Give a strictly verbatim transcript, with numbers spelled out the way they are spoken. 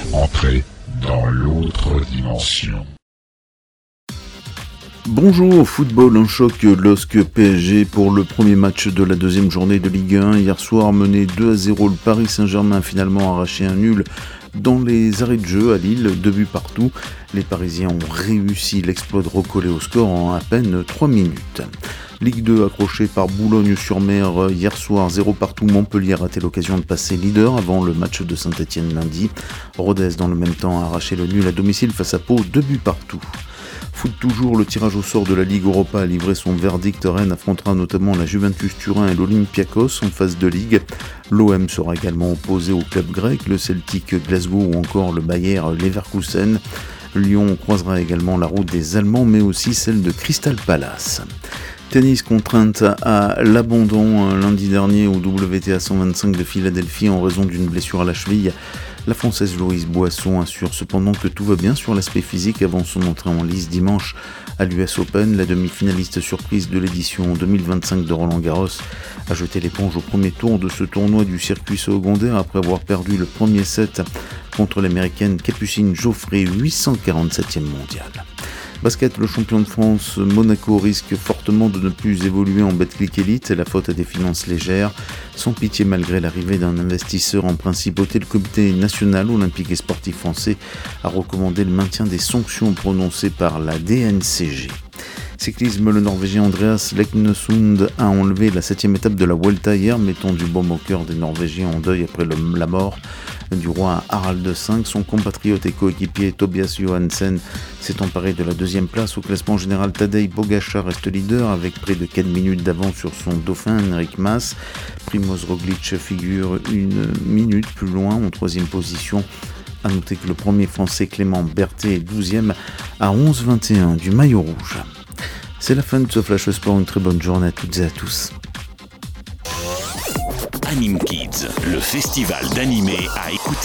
Entrez dans l'autre dimension. Bonjour, football, un choc L O S C P S G pour le premier match de la deuxième journée de Ligue un. Hier soir, mené deux à zéro, le Paris Saint-Germain a finalement arraché un nul dans les arrêts de jeu à Lille, deux buts partout. Les Parisiens ont réussi l'exploit de recoller au score en à peine trois minutes. Ligue deux accroché par Boulogne-sur-Mer hier soir, zéro partout. Montpellier a raté l'occasion de passer leader avant le match de Saint-Etienne lundi. Rodez dans le même temps a arraché le nul à domicile face à Pau, deux buts partout. Foot toujours, le tirage au sort de la Ligue Europa a livré son verdict. Rennes affrontera notamment la Juventus Turin et l'Olympiakos en phase de Ligue. L'O M sera également opposé au club grec, le Celtic Glasgow ou encore le Bayer Leverkusen. Lyon croisera également la route des Allemands, mais aussi celle de Crystal Palace. Tennis, contrainte à l'abandon lundi dernier au W T A cent vingt-cinq de Philadelphie en raison d'une blessure à la cheville. La Française Louise Boisson assure cependant que tout va bien sur l'aspect physique avant son entrée en lice dimanche à l'U S Open. La demi-finaliste surprise de l'édition deux mille vingt-cinq de Roland-Garros a jeté l'éponge au premier tour de ce tournoi du circuit secondaire après avoir perdu le premier set contre l'américaine Capucine Geoffrey, huit cent quarante-septième mondiale. Basket, le champion de France, Monaco risque fortement de ne plus évoluer en Betclic Elite, la faute à des finances légères. Sans pitié malgré l'arrivée d'un investisseur en principauté, le comité national olympique et sportif français a recommandé le maintien des sanctions prononcées par la D N C G. Cyclisme, le Norvégien Andreas Leknesund a enlevé la septième étape de la Vuelta hier, mettant du baume au cœur des Norvégiens en deuil après le, la mort du roi Harald cinq. Son compatriote et coéquipier Tobias Johansen s'est emparé de la deuxième place. Au classement général, Tadej Pogačar reste leader avec près de quatre minutes d'avance sur son dauphin Enric Mas. Primož Roglič figure une minute plus loin en troisième position. A noter que le premier français Clément Berthet est douzième à onze vingt et un du maillot rouge. C'est la fin de ce Flash Sport, une très bonne journée à toutes et à tous. Anime Kids, le festival d'animé à écouter.